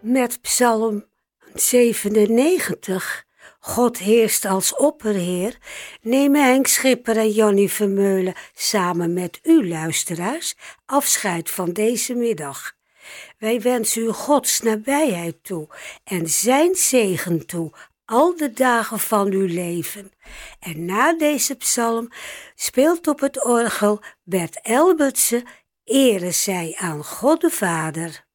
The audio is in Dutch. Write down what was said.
Met Psalm 97, God heerst als opperheer, nemen Henk Schipper en Jannie Vermeulen samen met u, luisteraars, afscheid van deze middag. Wij wensen u Gods nabijheid toe en zijn zegen toe, al de dagen van uw leven. En na deze psalm speelt op het orgel Bert Elbertse, ere zij aan God de Vader.